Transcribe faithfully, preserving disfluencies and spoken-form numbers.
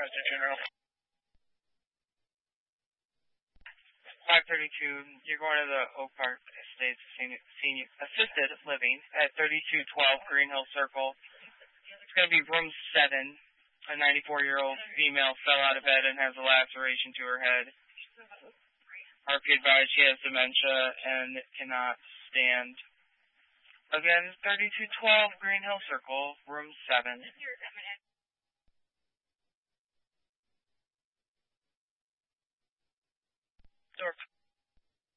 Roger, General. five thirty-two, you're going to the Oak Park Estates Senior, Senior Assisted Living at thirty-two twelve Green Hill Circle. It's going to be room seven. A ninety-four-year-old female fell out of bed and has a laceration to her head. R P advised she has dementia and cannot stand. Again, thirty-two twelve Green Hill Circle, room seven. Door